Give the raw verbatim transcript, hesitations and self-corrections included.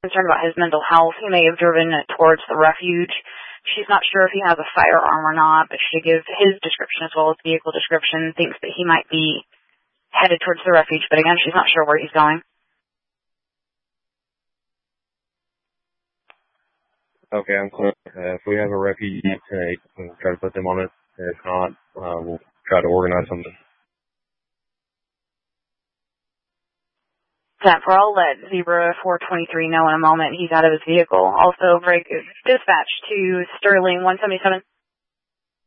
concerned about his mental health. He may have driven towards the refuge. She's not sure if he has a firearm or not, but she gives his description as well as vehicle description, thinks that he might be headed towards the refuge, but again, she's not sure where he's going. Okay, I'm clear. Uh, if we have a refugee tonight, we'll try to put them on it. If not, uh, we'll try to organize something. ten four, I'll let Zebra four twenty-three know in a moment he's out of his vehicle. Also, break dispatch to Sterling one seventy-seven.